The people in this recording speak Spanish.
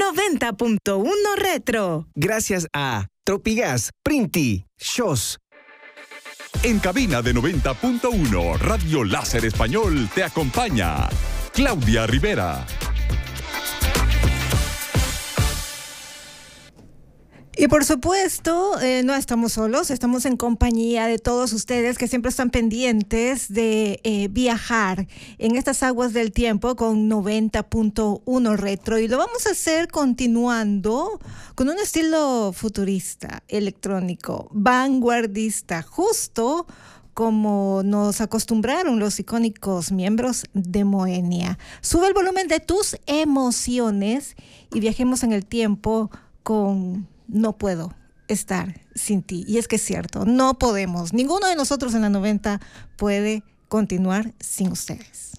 90.1 Retro. Gracias a Tropigas, Printi, Shows. En cabina de 90.1 Radio Láser Español te acompaña Claudia Rivera. Y por supuesto, no estamos solos, estamos en compañía de todos ustedes que siempre están pendientes de viajar en estas aguas del tiempo con 90.1 Retro. Y lo vamos a hacer continuando con un estilo futurista, electrónico, vanguardista, justo como nos acostumbraron los icónicos miembros de Moenia. Sube el volumen de tus emociones y viajemos en el tiempo con No puedo estar sin ti. Y es que es cierto, no podemos. Ninguno de nosotros en la 90 puede continuar sin ustedes.